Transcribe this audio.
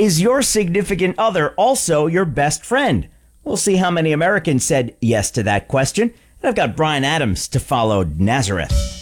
Is your significant other also your best friend? We'll see how many Americans said yes to that question. And I've got Brian Adams to follow Nazareth.